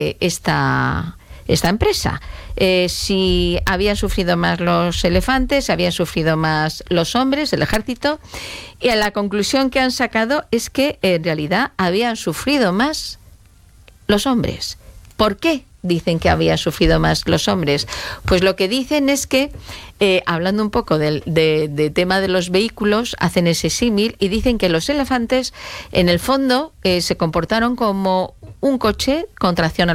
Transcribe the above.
esta empresa. Si habían sufrido más los elefantes, habían sufrido más los hombres, el ejército, y a la conclusión que han sacado es que en realidad habían sufrido más los hombres. ¿Por qué dicen que habían sufrido más los hombres? Pues lo que dicen es que, hablando un poco del tema de los vehículos, hacen ese símil y dicen que los elefantes, en el fondo, se comportaron como un coche con tracción